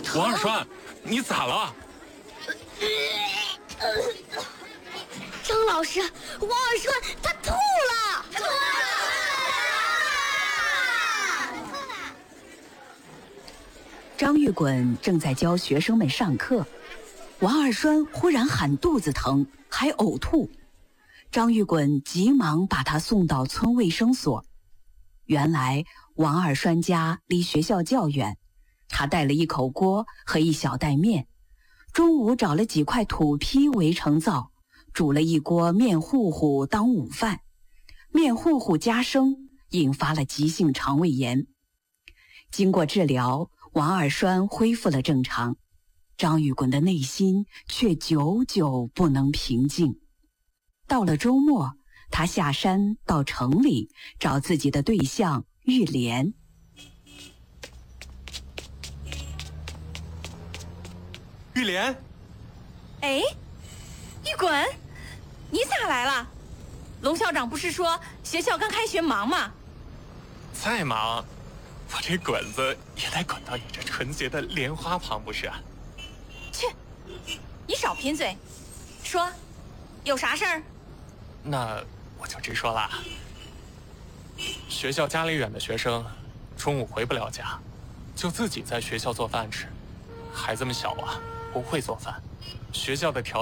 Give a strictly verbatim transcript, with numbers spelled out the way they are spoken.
王二栓，你咋了？ 张老师，王二栓他吐了！吐了！ 张玉滚正在教学生们上课，王二栓忽然喊肚子疼，还呕吐。张玉滚急忙把他送到村卫生所。原来王二栓家离学校较远，他带了一口锅和一小袋面，中午找了几块土坯围成灶，煮了一锅面糊糊当午饭。面糊糊加生，引发了急性肠胃炎。经过治疗，王二栓恢复了正常，张玉滚的内心却久久不能平静。到了周末，他下山到城里找自己的对象玉莲。 玉莲， 哎，玉滚，你咋来了？龙校长不是说学校刚开学忙吗？ 再忙，我这滚子也得滚到你这纯洁的莲花旁不是？ 去，你少贫嘴，说，有啥事儿？ 那我就直说了。学校家里远的学生，中午回不了家，就自己在学校做饭吃。孩子们小啊，不会做饭，学校的条